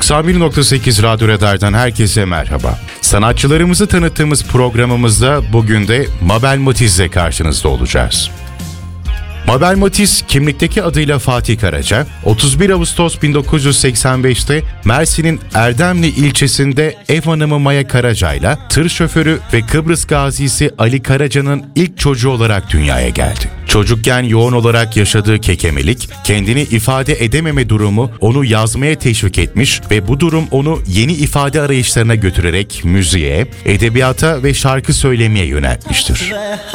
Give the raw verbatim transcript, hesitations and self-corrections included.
doksan bir nokta sekiz Radyo Radar'dan herkese merhaba. Sanatçılarımızı tanıttığımız programımızda bugün de Mabel Matiz'le karşınızda olacağız. Mabel Matiz, kimlikteki adıyla Fatih Karaca, otuz bir Ağustos bin dokuz yüz seksen beşte Mersin'in Erdemli ilçesinde ev hanımı Maya Karaca'yla tır şoförü ve Kıbrıs gazisi Ali Karaca'nın ilk çocuğu olarak dünyaya geldi. Çocukken yoğun olarak yaşadığı kekemelik, kendini ifade edememe durumu onu yazmaya teşvik etmiş ve bu durum onu yeni ifade arayışlarına götürerek müziğe, edebiyata ve şarkı söylemeye yöneltmiştir.